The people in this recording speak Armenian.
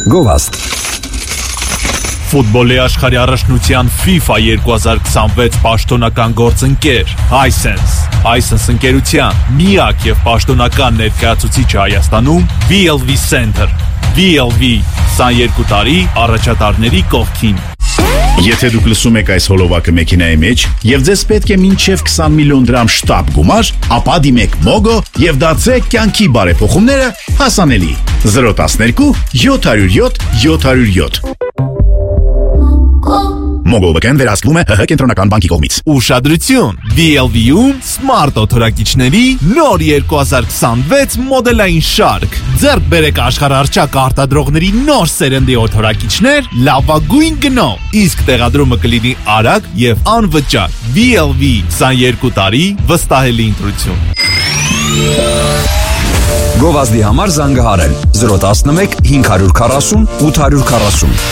Գովաստ Ֆուտբոլի աշխարհի առաջնության FIFA 2026 պաշտոնական գործընկեր Hisense ընկերության միակ եւ պաշտոնական ներկայացուցիչը Հայաստանում VLV Center VLV 22 տարի առաջատարների կողքին Եթե դուք լսում եք այս հոլովակը մեքենայի մեջ եւ ձեզ պետք է մինչև 20 միլիոն դրամ շտապ գումար, ապա դիմեք Mogo եւ դարձրեք կյանքի բարեփոխումները հասանելի 012 707 707 Mogo բկեն վերահսկվում է ՀՀ կենտրոնական բանկի կողմից Ուշադրություն VLV-ում Smart օթորակիչների նոր 2026 մոդելային շարք Ձեռք բերեք աշխարհահռչակ արտադրողների նոր սերնդի օթորակիչներ լավագույն գնով Իսկ տեղադրումը կլինի արագ եւ անվճար VLV 22 տարի վստահելի ընտրություն Գովազդի համար զանգահարել 011 540 840